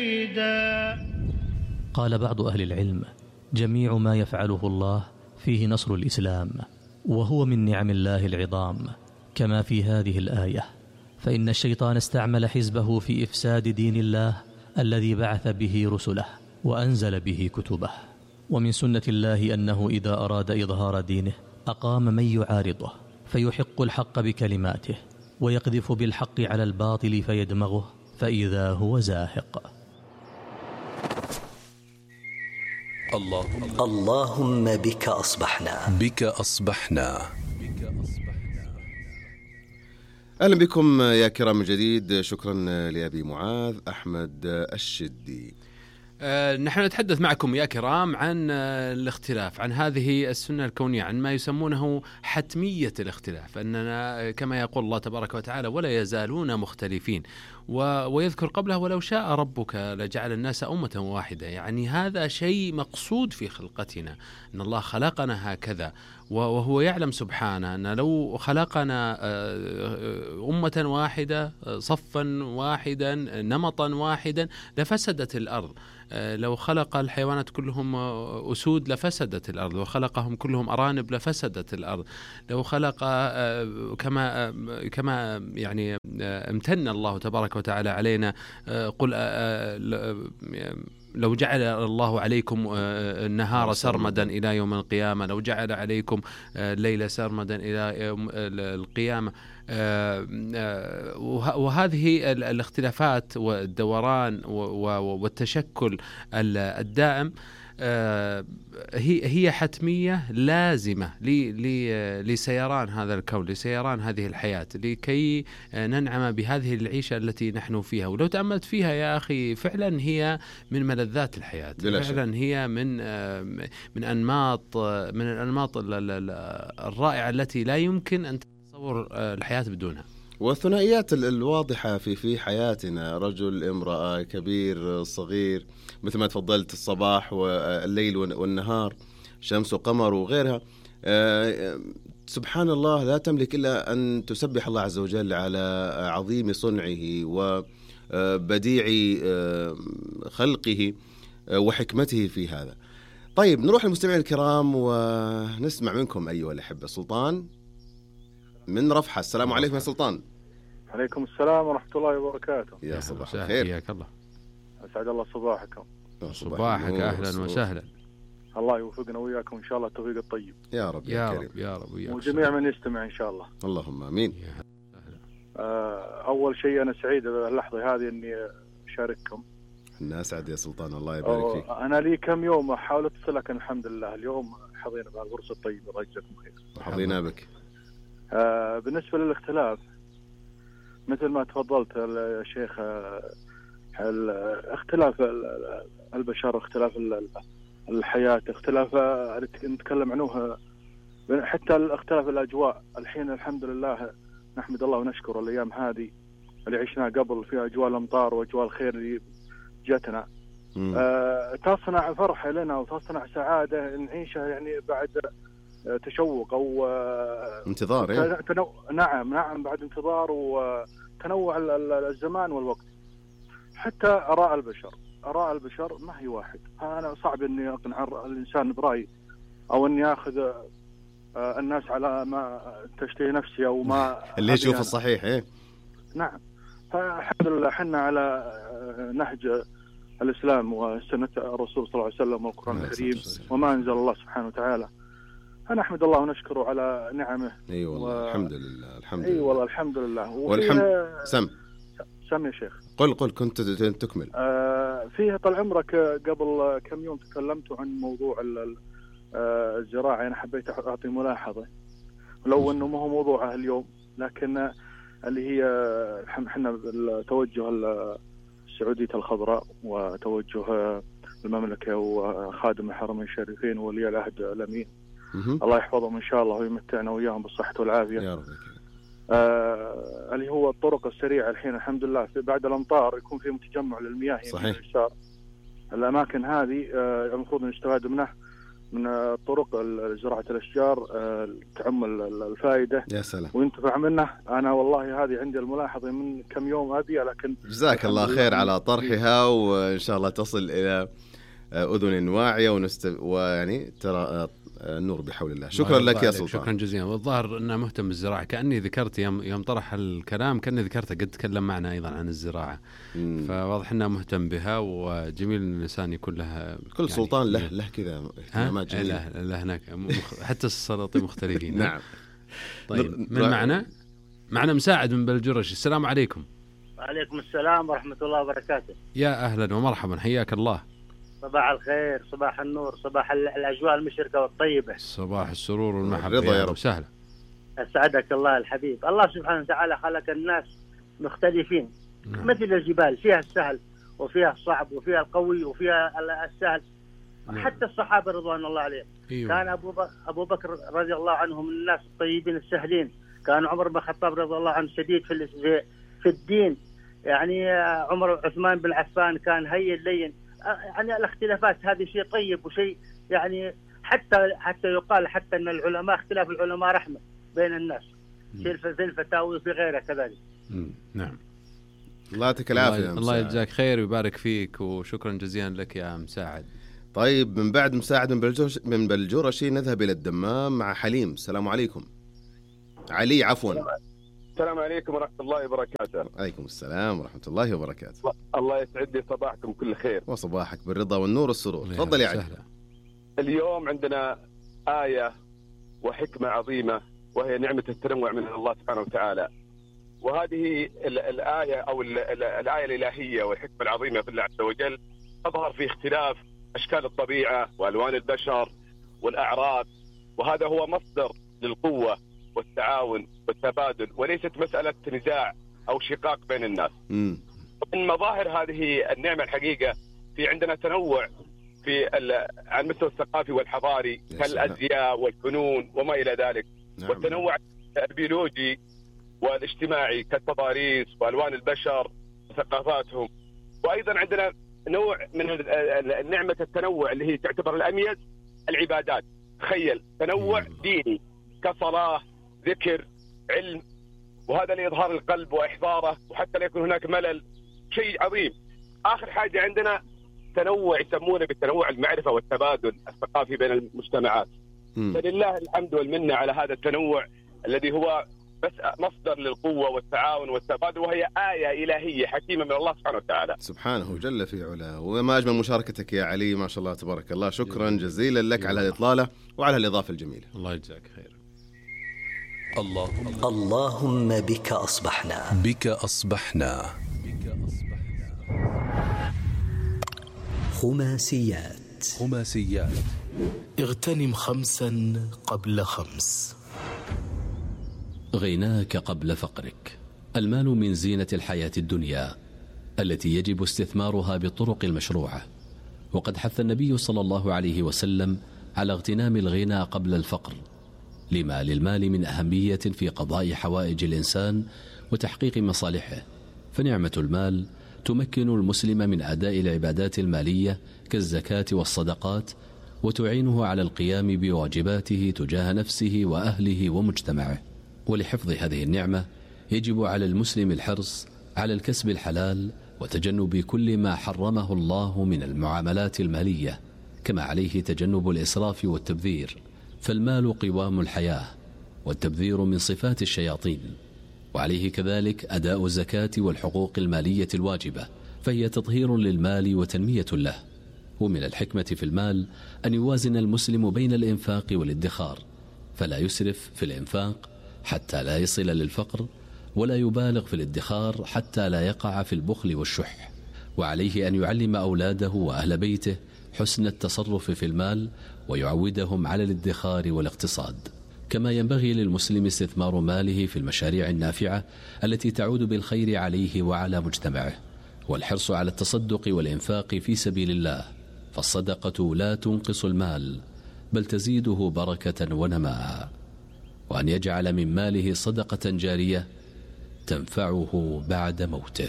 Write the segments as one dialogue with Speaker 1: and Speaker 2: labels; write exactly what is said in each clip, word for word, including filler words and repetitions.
Speaker 1: قال بعض أهل العلم: جميع ما يفعله الله فيه نصر الإسلام، وهو من نعم الله العظام، كما في هذه الآية: فإن الشيطان استعمل حزبه في إفساد دين الله الذي بعث به رسله وأنزل به كتبه. ومن سنة الله أنه إذا أراد إظهار دينه أقام من يعارضه فيحق الحق بكلماته، ويقذف بالحق على الباطل فيدمغه فإذا هو زاهق.
Speaker 2: اللهم, اللهم بك أصبحنا
Speaker 3: بك أصبحنا
Speaker 4: أهلا بكم يا كرام من جديد. شكرا لأبي معاذ أحمد الشدي.
Speaker 5: أه نحن نتحدث معكم يا كرام عن أه الاختلاف، عن هذه السنة الكونية، عن ما يسمونه حتمية الاختلاف، أننا كما يقول الله تبارك وتعالى: ولا يزالون مختلفين. ويذكر قبله: ولو شاء ربك لجعل الناس أمة واحدة. يعني هذا شيء مقصود في خلقتنا، أن الله خلقنا هكذا، وهو يعلم سبحانه أن لو خلقنا أمة واحدة، صفا واحدا، نمطا واحدا، لفسدت الأرض. لو خلق الحيوانات كلهم أسود لفسدت الأرض، لو خلقهم كلهم أرانب لفسدت الأرض، لو خلق كما كما يعني امتن الله تبارك وتعالى علينا: قل لو جعل الله عليكم النهار سرمدا إلى يوم القيامة، لو جعل عليكم الليل سرمدا إلى يوم القيامة. وهذه الاختلافات والدوران والتشكل الدائم هي هي حتمية لازمة لسيران هذا الكون، لسيران هذه الحياة، لكي ننعم بهذه العيشة التي نحن فيها. ولو تأملت فيها يا أخي، فعلا هي من ملذات الحياة، فعلا هي من من أنماط من الأنماط الرائعة التي لا يمكن أن تصور الحياة بدونها.
Speaker 4: والثنائيات الواضحة في في حياتنا: رجل، امرأة، كبير، صغير، مثل ما تفضلت، الصباح والليل والنهار، شمس وقمر وغيرها. سبحان الله، لا تملك إلا أن تسبح الله عز وجل على عظيم صنعه وبديع خلقه وحكمته في هذا. طيب، نروح للمستمعين الكرام ونسمع منكم أيها الأحبة. سلطان من رفحة، السلام عليكم يا سلطان.
Speaker 6: عليكم السلام ورحمة الله وبركاته.
Speaker 4: يا صباح الخير.
Speaker 5: حياك الله.
Speaker 6: أسعد الله صباحكم.
Speaker 5: صباحك أهلا وسهلا.
Speaker 6: الله يوفقنا وياكم إن شاء الله التوفيق الطيب
Speaker 4: يا رب
Speaker 5: يا
Speaker 4: كريم.
Speaker 5: رب يا رب وياك
Speaker 6: وجميع من يستمع إن شاء الله.
Speaker 4: اللهم آمين.
Speaker 6: أول شيء أنا سعيد باللحظة هذه إني أشارككم.
Speaker 4: أنا أسعد يا سلطان، الله يبارك فيك.
Speaker 6: أنا لي كم يوم أحاول أتصل، لكن الحمد لله اليوم حظينا بهالفرصة الطيبة، الله يجزاكم خير.
Speaker 4: حظينا بك.
Speaker 6: آه بالنسبة للاختلاف، مثل ما تفضلت يا شيخ، اختلاف البشر، اختلاف الحياة، اختلاف نتكلم عنه، حتى اختلاف الأجواء. الحين الحمد لله نحمد الله ونشكر الأيام هذه اللي عشناها قبل، فيها أجواء الأمطار وأجواء الخير اللي جاتنا، آه تصنع فرحة لنا وتصنع سعادة نعيشها، يعني بعد تشوق أو
Speaker 4: انتظار. إيه؟
Speaker 6: تنو... نعم نعم بعد انتظار وتنوع الزمان والوقت. حتى آراء البشر آراء البشر ما هي واحد. أنا صعب إني أقنع الإنسان برأي، أو إني أخذ الناس على ما تشتهي نفسي أو ما
Speaker 4: اللي يشوف الصحيح. إيه؟
Speaker 6: نعم. فالحمد لله حنا على نهج الإسلام وسنة الرسول صلى الله عليه وسلم والقرآن الكريم وما أنزل الله سبحانه وتعالى. أنا أحمد الله ونشكره على نعمه.
Speaker 4: أي والله و... الحمد لله الحمد
Speaker 6: أي
Speaker 4: لله.
Speaker 6: والله الحمد لله.
Speaker 4: والحمد سم
Speaker 6: سم يا شيخ.
Speaker 4: قل قل كنت تكمل.
Speaker 6: آه فيه طال عمرك قبل كم يوم تكلمت عن موضوع الزراعة. أنا حبيت أعطي ملاحظة، لو أنه ما هو موضوعه اليوم، لكن اللي هي احنا توجه السعودية الخضراء وتوجه المملكة وخادم الحرمين الشريفين وولي العهد الأمين، الله يحفظهم إن شاء الله ويمتعنا وياهم بالصحة والعافية
Speaker 4: يا رب.
Speaker 6: آه اللي هو الطرق السريعة الحين الحمد لله في بعد الأمطار يكون في متجمع للمياه.
Speaker 4: صحيح.
Speaker 6: الأماكن هذه آه المفروض نستفاد منه من طرق زراعة الأشجار تعم الفائدة
Speaker 4: يا سلام
Speaker 6: وينتفع منه. أنا والله هذه عندي الملاحظة من كم يوم هذه، لكن
Speaker 4: جزاك الله خير على طرحها، وإن شاء الله تصل إلى أذن واعية ونست... ويعني ترى النور بحول الله. شكرا لك يا سلطان.
Speaker 5: شكرا جزيلا. والظاهر أنه مهتم بالزراعة، كأني ذكرت يوم يوم طرح الكلام كأني ذكرته قد تكلم معنا أيضا عن الزراعة. مم. فواضح أنه مهتم بها، وجميل الإنسان يكون له
Speaker 4: كل يعني سلطان له له كذا اهتمامات
Speaker 5: جميلة. له له هناك مخ... حتى السلاطين مختلفين.
Speaker 4: نعم.
Speaker 5: طيب من معنا معنا مساعد من بلجرش. السلام عليكم.
Speaker 3: وعليكم السلام ورحمة الله وبركاته.
Speaker 5: يا أهلا ومرحبا، حياك الله.
Speaker 3: صباح الخير، صباح النور، صباح الأجواء المشرقة والطيبة،
Speaker 5: صباح السرور والمحبة.
Speaker 4: رضا يا رب.
Speaker 5: سهلا.
Speaker 3: أسعدك الله الحبيب. الله سبحانه وتعالى خلق الناس مختلفين. نعم. مثل الجبال، فيها السهل وفيها الصعب وفيها القوي وفيها السهل. نعم. حتى الصحابة رضوان الله عليهم. أيوة. كان أبو بكر, أبو بكر رضي الله عنه من الناس الطيبين السهلين. كان عمر بن الخطاب رضي الله عنه شديد في في الدين. يعني عمر عثمان بن عفان كان هين لين. يعني الاختلافات هذه شيء طيب وشيء يعني حتى حتى يقال حتى ان العلماء اختلاف العلماء رحمه بين الناس في الفتاوي وفي غيرها كذلك.
Speaker 5: نعم.
Speaker 4: الله يعطيك العافيه.
Speaker 5: الله يجزاك خير ويبارك فيك، وشكرا جزيلا لك يا مساعد.
Speaker 4: طيب من بعد مساعد من بلجرش من بلجرشي نذهب الى الدمام مع حليم. السلام عليكم. علي عفوا.
Speaker 7: السلام عليكم ورحمة الله وبركاته.
Speaker 4: عليكم السلام ورحمة الله وبركاته.
Speaker 7: الله يسعد لي صباحكم كل خير.
Speaker 4: وصباحك بالرضا والنور والسرور. تفضل يا علي.
Speaker 7: اليوم عندنا آية وحكمة عظيمة، وهي نعمة التنوع من الله سبحانه وتعالى. وهذه الآية أو الآية الإلهية والحكمة العظيمة في الله عز وجل تظهر في اختلاف أشكال الطبيعة وألوان البشر والأعراض، وهذا هو مصدر للقوة والتعاون والتبادل، وليست مسألة نزاع أو شقاق بين الناس. م. من مظاهر هذه النعمة الحقيقة في عندنا تنوع في على المستوى الثقافي والحضاري كالأزياء والفنون وما إلى ذلك. نعم. والتنوع البيولوجي والاجتماعي كالتضاريس وألوان البشر وثقافاتهم. وأيضا عندنا نوع من نعمة التنوع اللي هي تعتبر الأميز العبادات. تخيل تنوع م. ديني كصلاة، ذكر، علم، وهذا لإظهار القلب وإحضاره وحتى لا يكون هناك ملل. شيء عظيم. آخر حاجة عندنا تنوع يسمونه بالتنوع المعرفة والتبادل الثقافي بين المجتمعات. م. فلله الحمد والمنة على هذا التنوع الذي هو بس مصدر للقوة والتعاون والتبادل، وهي آية إلهية حكيمة من الله سبحانه وتعالى.
Speaker 4: سبحانه جل في علاه. وما أجمل مشاركتك يا علي، ما شاء الله تبارك الله. شكرا جزيلا لك على الإطلالة وعلى الإضافة الجميلة.
Speaker 5: الله يجزاك خير.
Speaker 2: اللهم اللهم بك أصبحنا
Speaker 8: بك أصبحنا
Speaker 2: خماسيات
Speaker 8: خماسيات
Speaker 2: اغتنم خمسا قبل خمس.
Speaker 1: غناك قبل فقرك. المال من زينة الحياة الدنيا التي يجب استثمارها بالطرق المشروعة، وقد حث النبي صلى الله عليه وسلم على اغتنام الغنى قبل الفقر، لما للمال من أهمية في قضاء حوائج الإنسان وتحقيق مصالحه. فنعمة المال تمكن المسلم من أداء العبادات المالية كالزكاة والصدقات، وتعينه على القيام بواجباته تجاه نفسه وأهله ومجتمعه. ولحفظ هذه النعمة يجب على المسلم الحرص على الكسب الحلال وتجنب كل ما حرمه الله من المعاملات المالية، كما عليه تجنب الإسراف والتبذير، فالمال قوام الحياة والتبذير من صفات الشياطين. وعليه كذلك أداء الزكاة والحقوق المالية الواجبة، فهي تطهير للمال وتنمية له. ومن الحكمة في المال أن يوازن المسلم بين الإنفاق والادخار، فلا يسرف في الإنفاق حتى لا يصل للفقر، ولا يبالغ في الادخار حتى لا يقع في البخل والشح. وعليه أن يعلم أولاده وأهل بيته حسن التصرف في المال ويعودهم على الادخار والاقتصاد. كما ينبغي للمسلم استثمار ماله في المشاريع النافعة التي تعود بالخير عليه وعلى مجتمعه، والحرص على التصدق والإنفاق في سبيل الله، فالصدقة لا تنقص المال بل تزيده بركة ونماء. وأن يجعل من ماله صدقة جارية تنفعه بعد موته.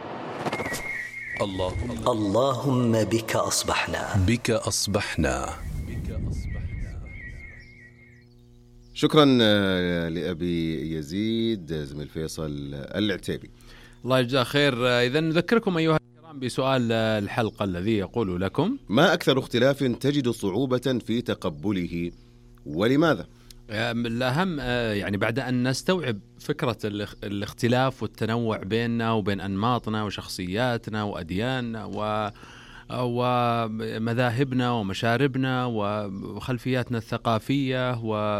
Speaker 2: اللهم اللهم بك أصبحنا
Speaker 8: بك أصبحنا
Speaker 4: شكرا لأبي يزيد زميل فيصل العتيبي.
Speaker 5: الله يجزاه خير. إذا نذكركم أيها الكرام بسؤال الحلقة الذي يقول لكم:
Speaker 4: ما أكثر اختلاف تجد صعوبة في تقبله ولماذا؟
Speaker 5: الأهم يعني بعد أن نستوعب فكرة الاختلاف والتنوع بيننا وبين أنماطنا وشخصياتنا وأدياننا و ومذاهبنا ومشاربنا وخلفياتنا الثقافية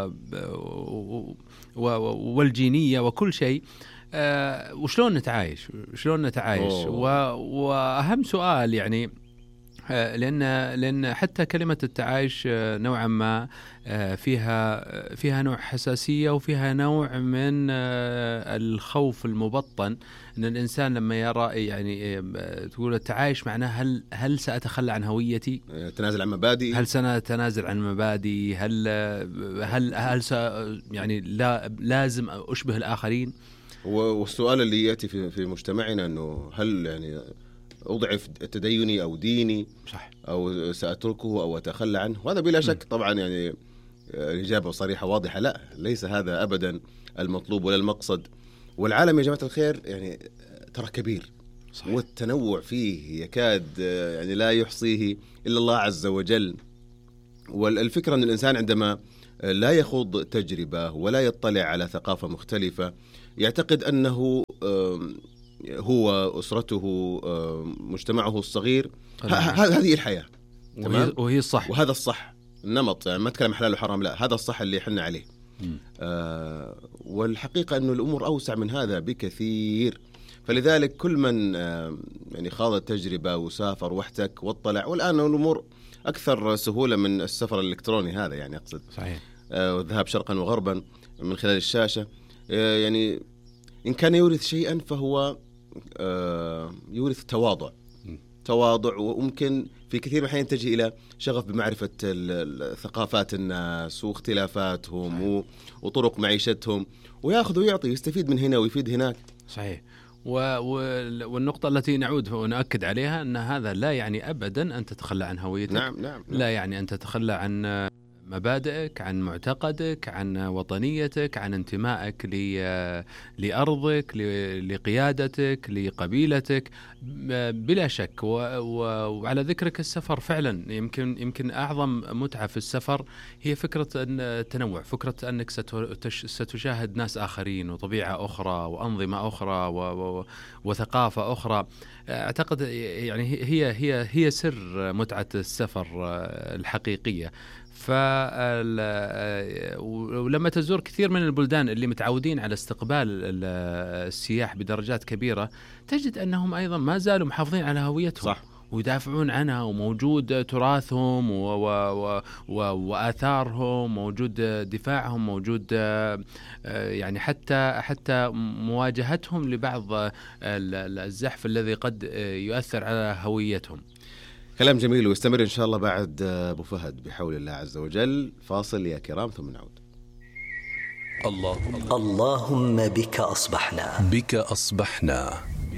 Speaker 5: والجينية وكل شيء، وشلون نتعايش شلون نتعايش وأهم سؤال يعني لأن لأن حتى كلمة التعايش نوعا ما فيها فيها نوع حساسية وفيها نوع من الخوف المبطن، أن الإنسان لما يرى يعني تقول التعايش معناه هل هل سأتخلى عن هويتي؟
Speaker 4: تنازل عن مبادئي؟
Speaker 5: هل سأتنازل عن مبادئي؟ هل هل هل يعني لا لازم أشبه الآخرين؟
Speaker 4: والسؤال اللي يأتي في في مجتمعنا أنه هل يعني أضعف تديني أو ديني
Speaker 5: صح
Speaker 4: أو سأتركه أو أتخلى عنه؟ وهذا بلا شك طبعا يعني الإجابة صريحة واضحة، لا، ليس هذا أبدا المطلوب ولا المقصد. والعالم يا جماعة الخير يعني ترى كبير صح. والتنوع فيه يكاد يعني لا يحصيه إلا الله عز وجل. والفكرة أن الإنسان عندما لا يخوض تجربة ولا يطلع على ثقافة مختلفة يعتقد أنه هو أسرته مجتمعه الصغير هذه الحياة
Speaker 5: وهي, وهي الصح،
Speaker 4: وهذا الصح النمط، يعني ما أتكلم حلال وحرام، لا، هذا الصح اللي حنا عليه. آه والحقيقة أنه الأمور أوسع من هذا بكثير. فلذلك كل من آه يعني خاض التجربة وسافر واحتك واطلع، والآن الأمور أكثر سهولة من السفر الإلكتروني هذا، يعني أقصد
Speaker 5: صحيح،
Speaker 4: آه والذهاب شرقا وغربا من خلال الشاشة. آه يعني إن كان يورث شيئا فهو آه يورث تواضع تواضع وممكن في كثير من الأحيان يتجه إلى شغف بمعرفة ثقافات الناس واختلافاتهم وطرق معيشتهم، ويأخذ ويعطي، يستفيد من هنا ويفيد هناك.
Speaker 5: صحيح. والنقطة التي نعود ونؤكد عليها أن هذا لا يعني أبدا أن تتخلى عن هويتك.
Speaker 4: نعم نعم, نعم.
Speaker 5: لا يعني أن تتخلى عن مبادئك، عن معتقدك، عن وطنيتك، عن انتمائك لأرضك، لقيادتك، لقبيلتك، بلا شك. وعلى ذكرك السفر، فعلا يمكن يمكن أعظم متعة في السفر هي فكرة التنوع، فكرة أنك ستشاهد ناس آخرين وطبيعة أخرى وأنظمة أخرى وثقافة أخرى. أعتقد يعني هي هي هي سر متعة السفر الحقيقية. ولما تزور كثير من البلدان اللي متعودين على استقبال السياح بدرجات كبيرة، تجد أنهم أيضا ما زالوا محافظين على هويتهم
Speaker 4: صح.
Speaker 5: ويدافعون عنها، وموجود تراثهم و... و... و... وآثارهم، موجود دفاعهم، موجود يعني حتى حتى مواجهتهم لبعض الزحف الذي قد يؤثر على هويتهم.
Speaker 4: كلام جميل، ويستمر إن شاء الله بعد أبو فهد بحول الله عز وجل. فاصل يا كرام ثم نعود.
Speaker 2: الله اللهم بك أصبحنا
Speaker 8: بك أصبحنا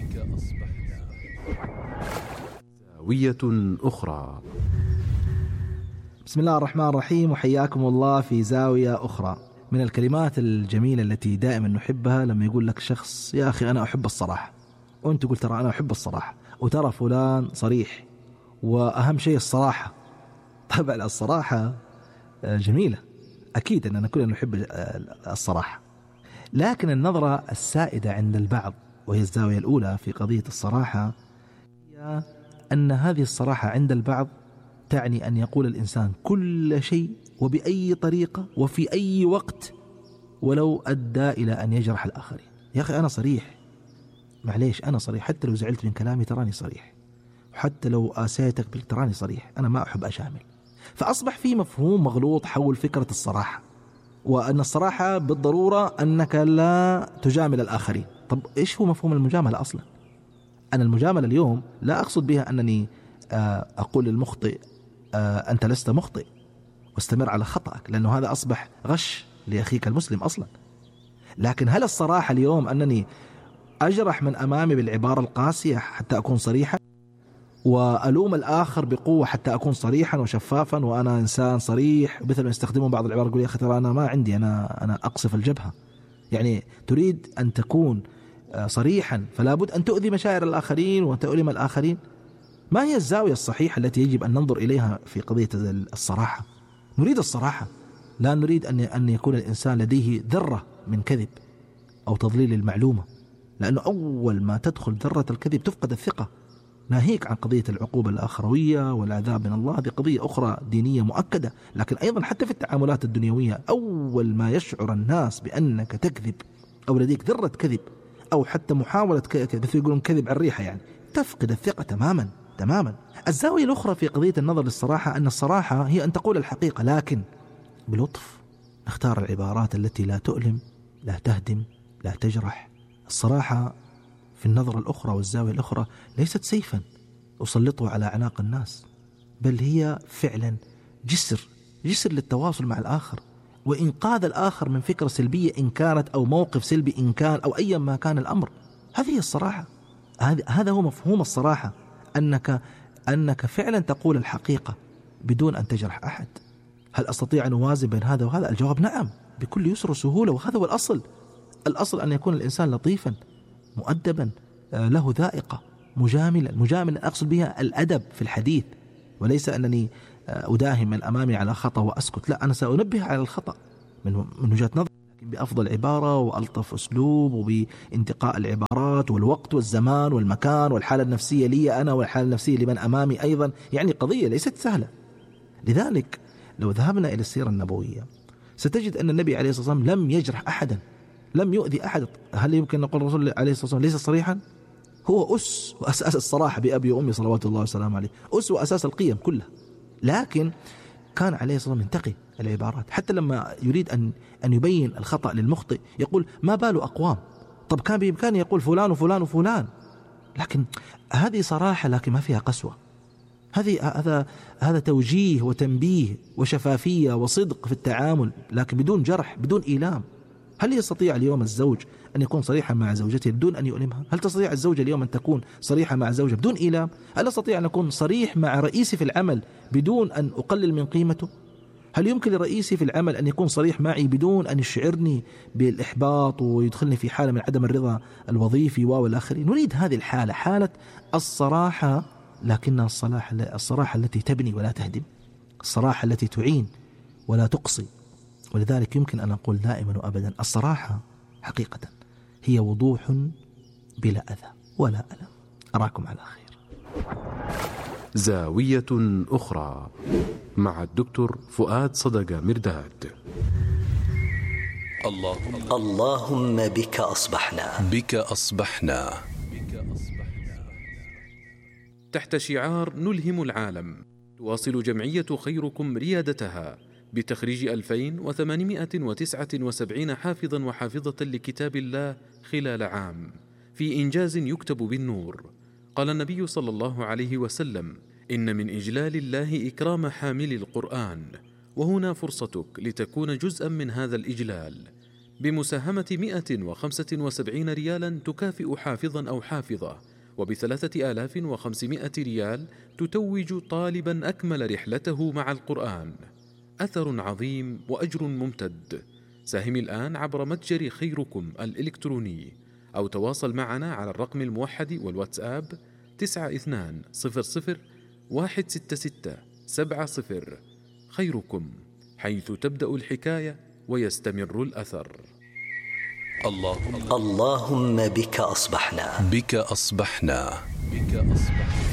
Speaker 9: زاوية أخرى. بسم الله الرحمن الرحيم، وحياكم الله في زاوية أخرى. من الكلمات الجميلة التي دائما نحبها لما يقول لك شخص يا أخي أنا أحب الصراحة، وأنت قلت ترى أنا أحب الصراحة، وترى فلان صريح، وأهم شيء الصراحة. طبعا الصراحة جميلة، أكيد أننا كلنا نحب الصراحة، لكن النظرة السائدة عند البعض وهي الزاوية الأولى في قضية الصراحة هي أن هذه الصراحة عند البعض تعني أن يقول الإنسان كل شيء وبأي طريقة وفي أي وقت ولو أدى إلى أن يجرح الآخرين. يا أخي أنا صريح، معليش أنا صريح، حتى لو زعلت من كلامي تراني صريح، وحتى لو آسيتك بالتراني صريح، أنا ما أحب أشامل. فأصبح في مفهوم مغلوط حول فكرة الصراحة، وأن الصراحة بالضرورة أنك لا تجامل الآخرين. طب إيش هو مفهوم المجاملة أصلا؟ أنا المجاملة اليوم لا أقصد بها أنني أقول للمخطئ أنت لست مخطئ واستمر على خطأك، لأنه هذا أصبح غش لأخيك المسلم أصلا. لكن هل الصراحة اليوم أنني أجرح من أمامي بالعبارة القاسية حتى أكون صريحا؟ وألوم الآخر بقوة حتى أكون صريحا وشفافا وأنا إنسان صريح، مثل ما يستخدمون بعض العبارات يقول يا أخي ترى أنا ما عندي، أنا أنا أقصف الجبهة. يعني تريد أن تكون صريحا فلا بد أن تؤذي مشاعر الآخرين وتؤلم الآخرين. ما هي الزاوية الصحيحة التي يجب أن ننظر إليها في قضية الصراحة؟ نريد الصراحة، لا نريد أن أن يكون الإنسان لديه ذرة من كذب أو تضليل المعلومة، لأنه أول ما تدخل ذرة الكذب تفقد الثقة. ناهيك عن قضية العقوبة الآخروية والعذاب من الله، هذه قضية أخرى دينية مؤكدة، لكن أيضا حتى في التعاملات الدنيوية أول ما يشعر الناس بأنك تكذب أو لديك ذرة كذب أو حتى محاولة كذب، يقولون كذب على الريحة، يعني تفقد الثقة تماما تماما. الزاوية الأخرى في قضية النظر للصراحة أن الصراحة هي أن تقول الحقيقة لكن بلطف، نختار العبارات التي لا تؤلم، لا تهدم، لا تجرح. الصراحة في النظرة الأخرى والزاوية الأخرى ليست سيفا أسلطه على أعناق الناس، بل هي فعلا جسر جسر للتواصل مع الآخر وإنقاذ الآخر من فكرة سلبية إن كانت أو موقف سلبي إن كان أو أي ما كان الأمر. هذه الصراحة، هذا هو مفهوم الصراحة، أنك أنك فعلا تقول الحقيقة بدون أن تجرح أحد. هل أستطيع أن أوازن بين هذا وهذا؟ الجواب نعم، بكل يسر وسهولة، وهذا هو الأصل. الأصل أن يكون الإنسان لطيفا مؤدبا له ذائقة مجاملا. مجاملا أقصد بها الأدب في الحديث، وليس أنني أداهم من أمامي على خطأ وأسكت، لا، أنا سأنبه على الخطأ من من وجهة نظر، لكن بأفضل عبارة وألطف أسلوب وبانتقاء العبارات والوقت والزمان والمكان والحالة النفسية لي أنا والحالة النفسية لمن أمامي أيضا. يعني قضية ليست سهلة. لذلك لو ذهبنا إلى السيرة النبوية ستجد أن النبي عليه الصلاة والسلام لم يجرح أحدا، لم يؤذي أحد. هل يمكن نقول الرسول عليه الصلاة والسلام ليس صريحا؟ هو أس وأساس الصراحة بأبي وأمي صلوات الله وسلامه عليه، أس وأساس القيم كلها. لكن كان عليه الصلاة والسلام ينتقي العبارات، حتى لما يريد أن أن يبين الخطأ للمخطئ يقول ما بال أقوام. طب كان بإمكانه يقول فلان وفلان وفلان، لكن هذه صراحة لكن ما فيها قسوة. هذه هذا هذا توجيه وتنبيه وشفافية وصدق في التعامل، لكن بدون جرح بدون إيلام. هل يستطيع اليوم الزوج أن يكون صريحا مع زوجته بدون أن يؤلمها؟ هل تستطيع الزوجة اليوم أن تكون صريحة مع زوجها بدون إيلام؟ هل أستطيع أن أكون صريح مع رئيسي في العمل بدون أن أقلل من قيمته؟ هل يمكن لرئيسي في العمل أن يكون صريح معي بدون أن يشعرني بالإحباط ويدخلني في حالة من عدم الرضا الوظيفي والآخرين؟ نريد هذه الحالة، حالة الصراحة، لكنها الصراحة الصراحة التي تبني ولا تهدم، الصراحة التي تعين ولا تقصي. ولذلك يمكن أن نقول دائما وأبدا الصراحة حقيقة هي وضوح بلا أذى ولا ألم. أراكم على خير.
Speaker 8: زاوية أخرى مع الدكتور فؤاد صدقة مرداد.
Speaker 2: اللهم اللهم بك أصبحنا
Speaker 8: بك أصبحنا
Speaker 10: تحت شعار نلهم العالم، تواصل جمعية خيركم ريادتها بتخريج ألفين وثمانمائة وتسعة وسبعين حافظا وحافظة لكتاب الله خلال عام، في إنجاز يكتب بالنور. قال النبي صلى الله عليه وسلم: إن من إجلال الله إكرام حامل القرآن، وهنا فرصتك لتكون جزءا من هذا الإجلال بمساهمة مئة وخمسة وسبعين ريالا تكافئ حافظا أو حافظة، وبثلاثة آلاف وخمسمائة ريال تتوج طالبا أكمل رحلته مع القرآن. أثر عظيم وأجر ممتد. ساهم الآن عبر متجر خيركم الإلكتروني، أو تواصل معنا على الرقم الموحد والواتساب تسعة اثنان صفر صفر واحد ستة ستة سبعة صفر. خيركم، حيث تبدأ الحكاية ويستمر الأثر.
Speaker 2: اللهم اللهم بك أصبحنا
Speaker 8: بك أصبحنا بك أصبحنا.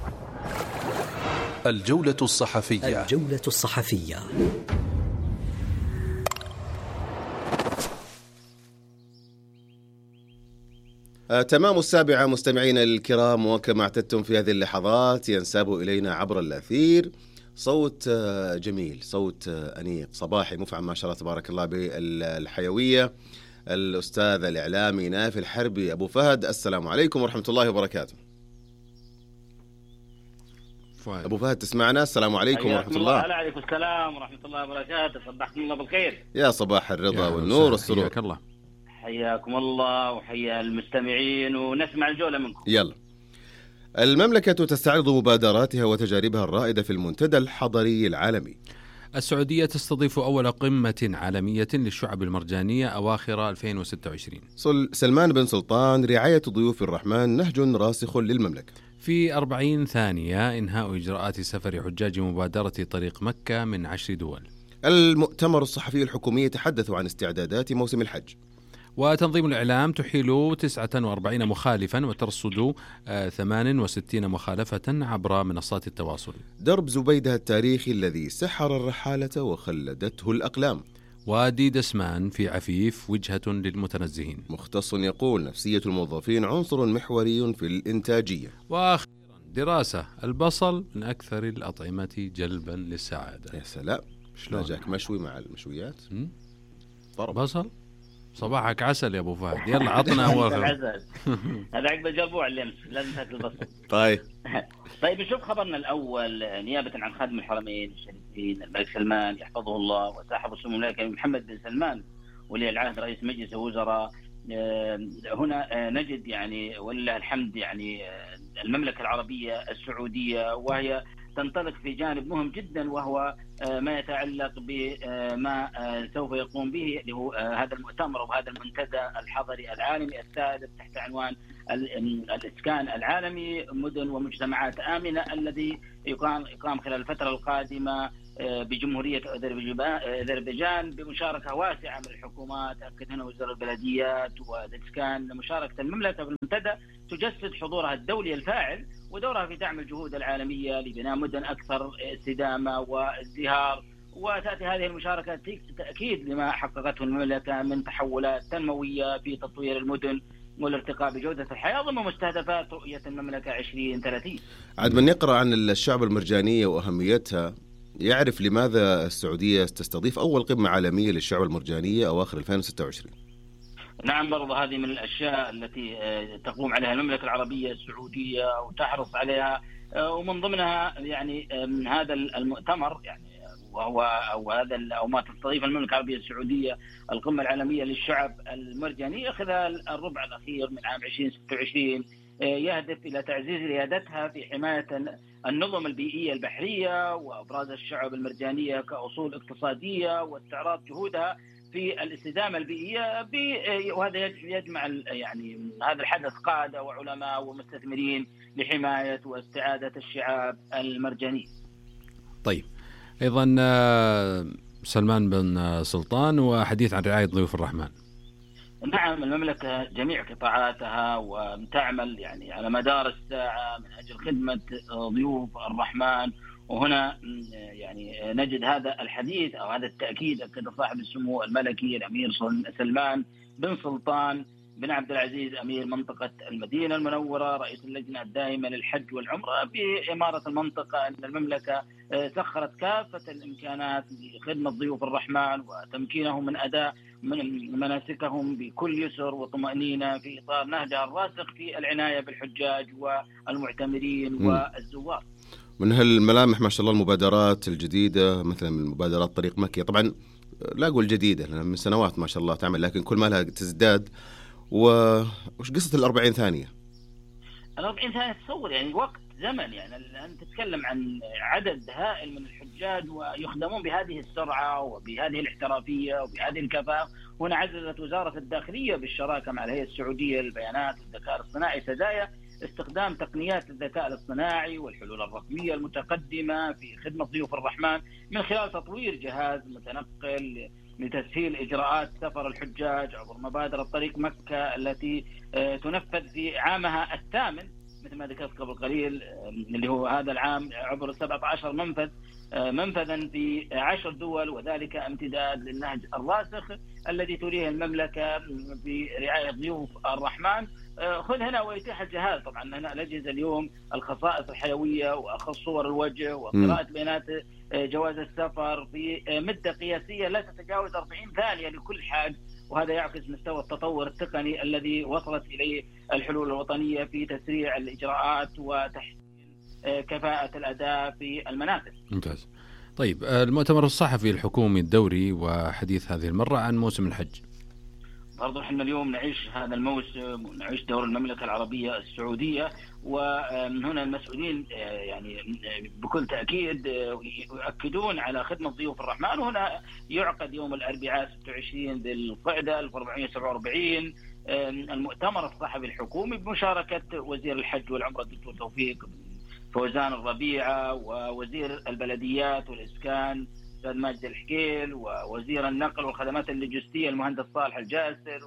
Speaker 8: الجولة الصحفية
Speaker 2: الجولة الصحفية.
Speaker 4: آه، تمام السابعة مستمعين الكرام، وكما اعتدتم في هذه اللحظات ينساب إلينا عبر الأثير صوت آه جميل، صوت آه أنيق صباحي مفعم ما شاء الله تبارك الله بالحيوية، الأستاذ الإعلامي نايف الحربي أبو فهد. السلام عليكم ورحمة الله وبركاته. فهد. أبو فهد تسمعنا؟ السلام عليكم ورحمة الله.
Speaker 11: وعليكم السلام ورحمة الله وبركاته. صبحكم الله بالخير.
Speaker 4: يا صباح الرضا والنور والسرور.
Speaker 5: حياك الله.
Speaker 11: حياكم الله وحيا المستمعين، ونسمع الجولة منكم.
Speaker 4: يلا. المملكة تستعرض مبادراتها وتجاربها الرائدة في المنتدى الحضري العالمي.
Speaker 5: السعودية تستضيف أول قمة عالمية للشعب المرجانية أواخر ألفين وستة وعشرين.
Speaker 4: سلمان بن سلطان: رعاية ضيوف الرحمن نهج راسخ للمملكة.
Speaker 5: في أربعين ثانية إنهاء إجراءات سفر حجاج مبادرة طريق مكة من عشر دول.
Speaker 4: المؤتمر الصحفي الحكومي يتحدث عن استعدادات موسم الحج.
Speaker 5: وتنظيم الإعلام تحيل تسعة وأربعين مخالفا وترصد ثمانية وستين مخالفة عبر منصات التواصل.
Speaker 4: درب زبيدة التاريخي الذي سحر الرحالة وخلدته الأقلام.
Speaker 5: وادي دسمان في عفيف وجهة للمتنزهين.
Speaker 4: مختص يقول: نفسية الموظفين عنصر محوري في الإنتاجية.
Speaker 5: وأخيرا دراسة: البصل من أكثر الأطعمة جلبا للسعادة.
Speaker 4: يا سلام، شلون جاك مشوي مع المشويات؟
Speaker 5: طرب بصل صباحك عسل يا ابو فهد. يلا عطنا اول
Speaker 11: هذا عقب الجربوع اللي امس لازم تاكل البصل.
Speaker 4: طيب
Speaker 11: طيب نشوف خبرنا الاول. نيابه عن خادم الحرمين الشريفين الملك سلمان يحفظه الله وصاحب السمو الملك محمد بن سلمان ولي العهد رئيس مجلس الوزراء، هنا نجد يعني ولله الحمد يعني المملكه العربيه السعوديه وهي تنطلق في جانب مهم جدا، وهو ما يتعلق بما سوف يقوم به اللي هو هذا المؤتمر وهذا المنتدى الحضري العالمي الثالث تحت عنوان الإسكان العالمي مدن ومجتمعات آمنة، الذي يقام خلال الفترة القادمة بجمهورية أذربيجان بمشاركة واسعة من الحكومات. أكد هنا وزير البلديات والإسكان مشاركة المملكة في المنتدى تجسد حضورها الدولي الفاعل ودورها في دعم الجهود العالمية لبناء مدن أكثر استدامة وازدهار. وتأتي هذه المشاركة تأكيد لما حققته المملكة من تحولات تنموية في تطوير المدن والارتقاء بجودة الحياة ضمن مستهدفات رؤية المملكة عشرين ثلاثين.
Speaker 4: عاد من يقرأ عن الشعب المرجانية وأهميتها يعرف لماذا السعودية تستضيف أول قمة عالمية للشعب المرجانية أواخر ألفين وستة وعشرين.
Speaker 11: نعم، برضه هذه من الأشياء التي تقوم عليها المملكة العربية السعودية وتحرص عليها، ومن ضمنها يعني هذا المؤتمر يعني وهو أو هذا أو ما تستضيف المملكة العربية السعودية القمة العالمية للشعب المرجانية خلال الربع الأخير من عام ألفين وستة وعشرين، يهدف إلى تعزيز ريادتها في حماية النظم البيئية البحرية وإبراز الشعب المرجانية كأصول اقتصادية واستعراض جهودها في الاستدامة البيئية، وهذا يجمع يعني هذا الحدث قادة وعلماء ومستثمرين لحماية واستعادة الشعاب المرجانية.
Speaker 5: طيب أيضا سلمان بن سلطان وحديث عن رعاية ضيوف الرحمن.
Speaker 11: نعم، المملكة جميع قطاعاتها وتعمل يعني على مدار الساعة من أجل خدمة ضيوف الرحمن، وهنا يعني نجد هذا الحديث أو هذا التأكيد أكد صاحب السمو الملكي الأمير سلمان بن سلطان بن عبد العزيز أمير منطقة المدينة المنورة رئيس اللجنة الدائمة للحج والعمرة بإمارة المنطقة أن المملكة سخرت كافة الإمكانات لخدمة ضيوف الرحمن وتمكينهم من أداء من مناسكهم بكل يسر وطمأنينة في إطار نهجها الراسخ في العناية بالحجاج والمعتمرين م. والزوار.
Speaker 4: من هالملامح ما شاء الله المبادرات الجديدة مثلا من مبادرات طريق مكة، طبعا لا أقول جديدة لأنها من سنوات ما شاء الله تعمل لكن كل ما لها تزداد. وش قصة الأربعين ثانية؟
Speaker 11: الأربعين ثانية تصور يعني وقت زمن، يعني أنت تتكلم عن عدد هائل من الحجاج ويخدمون بهذه السرعة وبهذه الاحترافية وبهذه الكفاءة. هنا عززت وزارة الداخلية بالشراكة مع الهيئة السعودية للبيانات والذكاء الاصطناعي سدايا استخدام تقنيات الذكاء الاصطناعي والحلول الرقمية المتقدمة في خدمة ضيوف الرحمن من خلال تطوير جهاز متنقل لتسهيل إجراءات سفر الحجاج عبر مبادرة طريق مكة التي تنفذ في عامها الثامن مثل ما ذكرت قبل قليل، اللي هو هذا العام عبر سبعة عشر منفذ منفذا في عشر دول، وذلك امتداد للنهج الراسخ الذي تريه المملكة في رعاية ضيوف الرحمن. خذ هنا ويتيح الجهاز، طبعا هنا الأجهزة اليوم الخصائص الحيوية وأخص صور الوجه وقراءة بيانات جواز السفر في مدة قياسية لا تتجاوز أربعين ثانية لكل حاج، وهذا يعكس مستوى التطور التقني الذي وصلت إليه الحلول الوطنية في تسريع الإجراءات وتحسين كفاءة الأداء في المنافذ.
Speaker 5: ممتاز. طيب المؤتمر الصحفي الحكومي الدوري وحديث هذه المرة عن موسم الحج.
Speaker 11: برضو احنا اليوم نعيش هذا الموسم ونعيش دور المملكة العربية السعودية، ومن هنا المسؤولين يعني بكل تأكيد يؤكدون على خدمة ضيوف الرحمن. وهنا يعقد يوم الأربعاء ستة وعشرين ذي القعدة ألف وأربعمائة وسبعة وأربعين المؤتمر الصحفي الحكومي بمشاركة وزير الحج والعمرة الدكتور توفيق فوزان الربيعة، ووزير البلديات والإسكان أستاذ ماجد الحكيل، ووزير النقل والخدمات اللوجستية المهندس صالح الجاسر،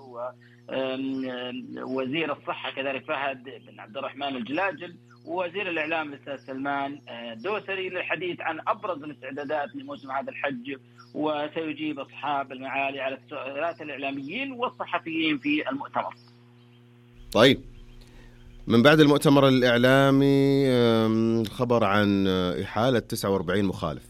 Speaker 11: ووزير الصحة كذلك فهد بن عبد الرحمن الجلاجل، ووزير الإعلام الأستاذ سلمان دوسري للحديث عن أبرز الاستعدادات لموسم هذا الحج. وسيجيب أصحاب المعالي على السؤالات الإعلاميين والصحفيين في المؤتمر.
Speaker 4: طيب، من بعد المؤتمر الإعلامي خبر عن إحالة تسعة وأربعين مخالف.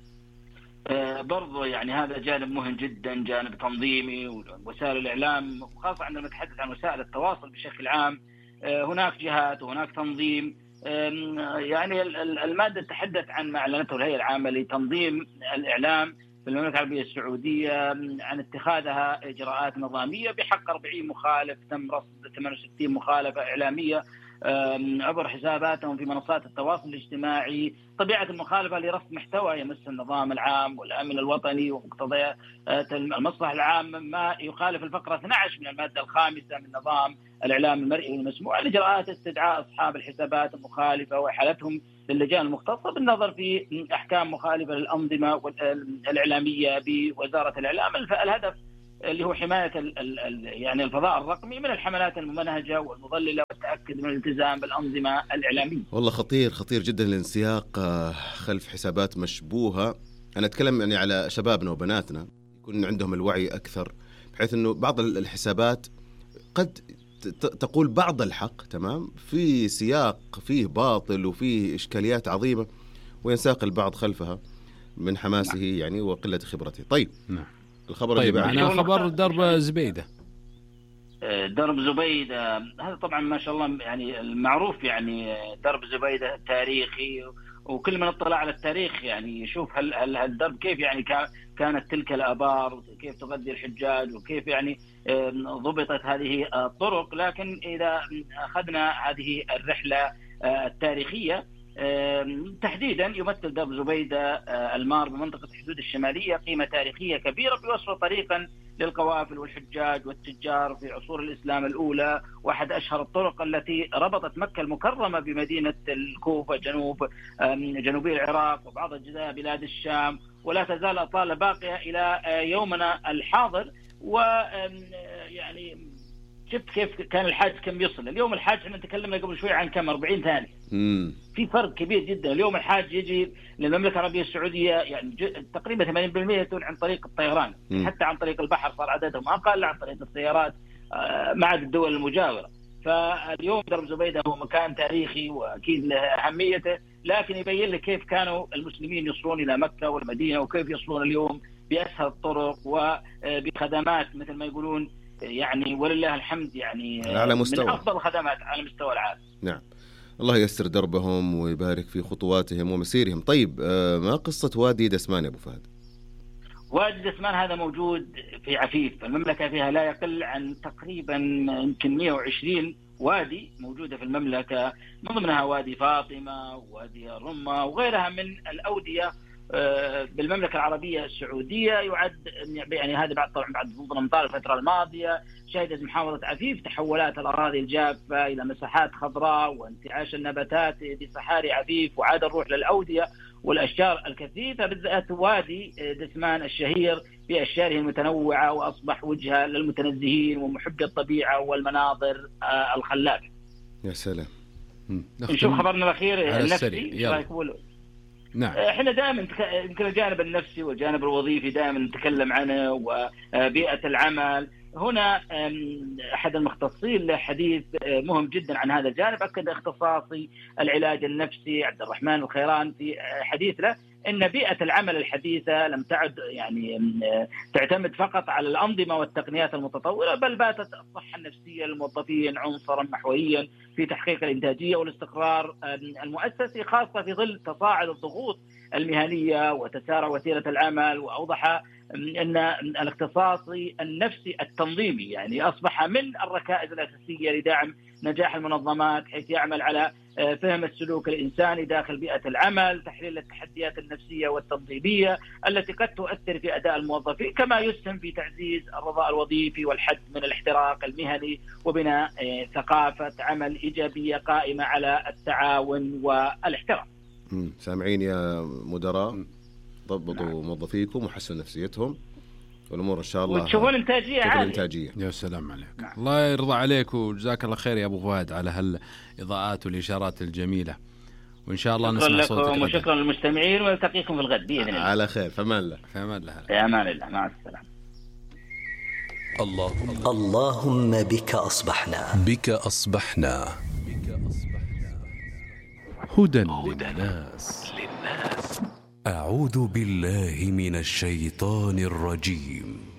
Speaker 11: آه برضو يعني هذا جانب مهم جدا، جانب تنظيمي. ووسائل الإعلام خاصة عندما نتحدث عن وسائل التواصل بشكل عام، آه هناك جهات وهناك تنظيم. آه يعني المادة تتحدث عن ما أعلنته الهيئة العامة لتنظيم الإعلام في المملكة العربية السعودية عن اتخاذها إجراءات نظامية بحق أربعين مخالف. تم رصد ثمانية وستين مخالفة إعلامية عبر حساباتهم في منصات التواصل الاجتماعي. طبيعة المخالفة لرصد محتوى يمس النظام العام والأمن الوطني ومقتضيات المصلحة العامة، ما يخالف الفقرة اثنتي عشرة من المادة الخامسة من نظام الإعلام المرئي والمسموع. الإجراءات استدعاء أصحاب الحسابات المخالفة وإحالتهم للجان المختصة بالنظر في أحكام مخالفة للأنظمة الإعلامية بوزارة الإعلام. الهدف اللي هو حماية ال ال يعني الفضاء الرقمي من الحملات الممنهجة والمضللة والتأكد من الالتزام بالأنظمة الإعلامية.
Speaker 4: والله خطير خطير جدا الانسياق خلف حسابات مشبوهة. أنا أتكلم يعني على شبابنا وبناتنا يكون عندهم الوعي أكثر، بحيث أنه بعض الحسابات قد تقول بعض الحق تمام في سياق فيه باطل وفيه إشكاليات عظيمة، وينساق البعض خلفها من حماسه نعم. يعني وقلة خبرته. طيب
Speaker 5: نعم.
Speaker 4: الخبر
Speaker 5: طيب
Speaker 4: اللي
Speaker 5: معنا خبر درب زبيدة.
Speaker 11: درب زبيدة هذا طبعا ما شاء الله يعني المعروف، يعني درب زبيدة تاريخي، وكل من اطلع على التاريخ يعني يشوف هل هل الدرب كيف يعني كانت تلك الآبار وكيف تغذي الحجاج وكيف يعني ضبطت هذه الطرق. لكن إذا أخذنا هذه الرحلة التاريخية تحديدا، يمثل درب زبيدة المار بمنطقة الحدود الشمالية قيمة تاريخية كبيرة بوصفه طريقا للقوافل والحجاج والتجار في عصور الإسلام الأولى، واحد أشهر الطرق التي ربطت مكة المكرمة بمدينة الكوفة جنوب جنوبي العراق وبعض أجزاء بلاد الشام، ولا تزال أطلالة باقية إلى يومنا الحاضر. ويعني شفت كيف كان الحاج كم يصل اليوم. الحاج احنا تكلمنا قبل شوي عن كم أربعين ثانية. في فرق كبير جدا. اليوم الحاج يجي للمملكة العربية السعودية يعني تقريبا ثمانين بالمئة يكون عن طريق الطيران، م. حتى عن طريق البحر صار عددهم أقل، عن طريق السيارات مع الدول المجاورة. فاليوم درب زبيدة هو مكان تاريخي وأكيد له أهميته، لكن يبين لك كيف كانوا المسلمين يصلون إلى مكة والمدينة وكيف يصلون اليوم بأسهل الطرق وبخدمات مثل ما يقولون يعني ولله الحمد يعني
Speaker 4: على مستوى
Speaker 11: من أفضل الخدمات على مستوى العالم.
Speaker 4: نعم، الله ييسر دربهم ويبارك في خطواتهم ومسيرهم. طيب ما قصة وادي دسمان يا أبو فهد؟
Speaker 11: وادي دسمان هذا موجود في عفيف. المملكة فيها لا يقل عن تقريبا يمكن مئة وعشرين وادي موجودة في المملكة، من ضمنها وادي فاطمة ووادي الرمة وغيرها من الأودية بالمملكة العربية السعودية. يعد يعني هذا بعد طبعا بعد امطار الفترة الماضية شهدت محافظة عفيف تحولات الأراضي الجافة إلى مساحات خضراء وانتعاش النباتات بصحاري عفيف، وعاد الروح للأودية والأشجار الكثيفة، بالذات وادي دسمان الشهير بأشجاره المتنوعة، وأصبح وجهة للمتنزهين ومحبي الطبيعة والمناظر الخلابة.
Speaker 4: يا سلام.
Speaker 11: نشوف خبرنا الأخير النفسي.
Speaker 5: نعم.
Speaker 11: احنا دائما يمكن الجانب النفسي والجانب الوظيفي دائما نتكلم عنه وبيئة العمل. هنا أحد المختصين له حديث مهم جدا عن هذا الجانب. أكد اختصاصي العلاج النفسي عبد الرحمن الخيران في حديث له إن بيئة العمل الحديثة لم تعد يعني تعتمد فقط على الأنظمة والتقنيات المتطورة، بل باتت الصحة النفسية للموظفين عنصرا محوريا في تحقيق الإنتاجية والاستقرار المؤسسي، خاصة في ظل تصاعد الضغوط المهنية وتسارع وتيرة العمل. وأوضح أن الاختصاصي النفسي التنظيمي يعني أصبح من الركائز الأساسية لدعم نجاح المنظمات، حيث يعمل على فهم السلوك الإنساني داخل بيئة العمل، تحليل التحديات النفسية والتنظيمية التي قد تؤثر في أداء الموظفين، كما يسهم في تعزيز الرضا الوظيفي والحد من الاحتراق المهني، وبناء ثقافة عمل إيجابية قائمة على التعاون والاحترام.
Speaker 4: سامعين يا مدراء؟ ضبطوا نعم. موظفيكم وحسنوا نفسيتهم والأمور إن شاء الله
Speaker 11: وتشوفون إنتاجية
Speaker 4: عالية.
Speaker 5: يا سلام عليك. نعم. الله يرضى عليك وجزاك الله خير يا أبو فهد على هالإضاءات والإشارات الجميلة، وإن شاء الله نسمع صوتك.
Speaker 11: وشكرا للمستمعين، ونلتقيكم في الغد بإذن الله.
Speaker 4: على خير، فمان الله.
Speaker 5: فمان الله.
Speaker 11: في أمان الله، مع السلامة.
Speaker 2: اللهم اللهم بك أصبحنا
Speaker 8: بك أصبحنا هدى للناس. أعوذ بالله من الشيطان الرجيم.